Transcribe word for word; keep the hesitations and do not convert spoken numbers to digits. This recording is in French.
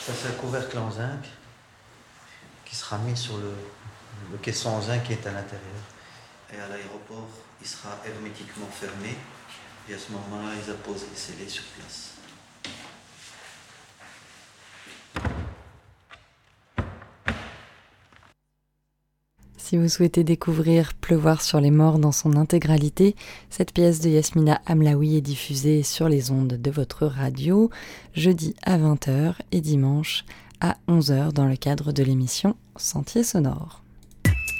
Ça, c'est un couvercle en zinc qui sera mis sur le, le caisson en zinc qui est à l'intérieur. Et à l'aéroport, il sera hermétiquement fermé. Et à ce moment-là, ils apposent les scellés sur place. Si vous souhaitez découvrir Pleuvoir sur les morts dans son intégralité, cette pièce de Yasmina Hamlaoui est diffusée sur les ondes de votre radio, jeudi à vingt heures et dimanche à onze heures dans le cadre de l'émission Sentier sonore.